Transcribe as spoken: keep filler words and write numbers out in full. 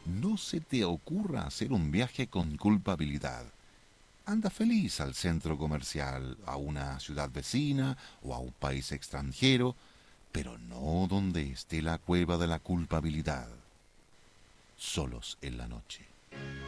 No se te ocurra hacer un viaje con culpabilidad. Anda feliz al centro comercial, a una ciudad vecina o a un país extranjero, pero no donde esté la cueva de la culpabilidad. Solos en la noche.